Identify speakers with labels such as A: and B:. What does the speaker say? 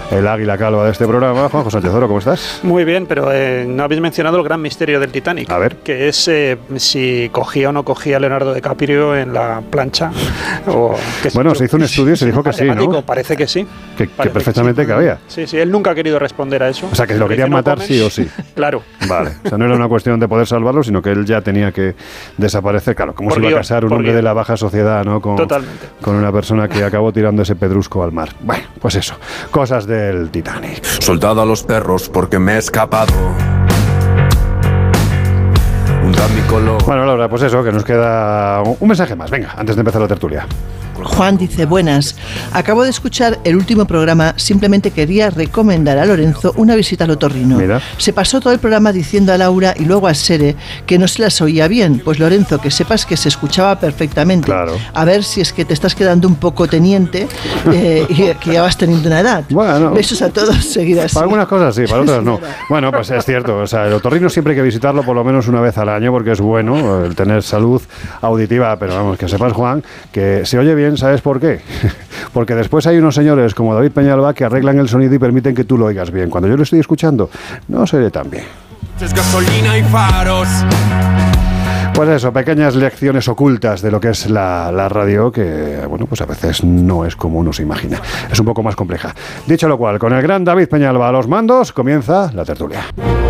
A: el águila calva de este programa. Juanjo Sánchez Oro, ¿cómo estás?
B: Muy bien, pero no habéis mencionado el gran misterio del Titanic.
A: A ver.
B: Que es si cogía o no cogía a Leonardo DiCaprio en la plancha.
A: Bueno, se hizo un estudio y se dijo que sí, ¿no?
B: Parece que sí.
A: Que perfectamente cabía.
B: Sí, él nunca ha querido responder a eso.
A: O sea, que lo querían matar sí o sí.
B: Claro.
A: Vale, o sea, no era una cuestión de poder salvarlo, sino que él ya tenía que desaparecer. Claro, ¿cómo se iba a casar un hombre de la baja sociedad, ¿no?
B: Totalmente.
A: Con una persona que acabó tirando ese pedrusco al mar. Bueno, pues eso, cosas del Titanic.
C: Soldado a los perros porque me he escapado.
A: Bueno, Laura, pues eso, que nos queda un mensaje más. Venga, antes de empezar la tertulia.
D: Juan dice, buenas, acabo de escuchar el último programa, simplemente quería recomendar a Lorenzo una visita al otorrino.
A: Mira.
D: Se pasó todo el programa diciendo a Laura y luego a Sere que no se las oía bien. Pues Lorenzo, que sepas que se escuchaba perfectamente.
A: Claro.
D: A ver si es que te estás quedando un poco teniente y que ya vas teniendo una edad.
A: Bueno,
D: besos a todos, seguid así.
A: Para algunas cosas sí, para otras no. Bueno, pues es cierto, o sea, el otorrino siempre hay que visitarlo por lo menos una vez al año porque es bueno el tener salud auditiva, pero vamos, que sepas, Juan, que se oye bien. ¿Sabes por qué? Porque después hay unos señores como David Peñalba que arreglan el sonido y permiten que tú lo oigas bien. Cuando yo lo estoy escuchando, no se oye tan bien.
C: Es gasolina y faros.
A: Pues eso, pequeñas lecciones ocultas de lo que es la radio, que bueno, pues a veces no es como uno se imagina. Es un poco más compleja. Dicho lo cual, con el gran David Peñalba a los mandos, comienza la tertulia.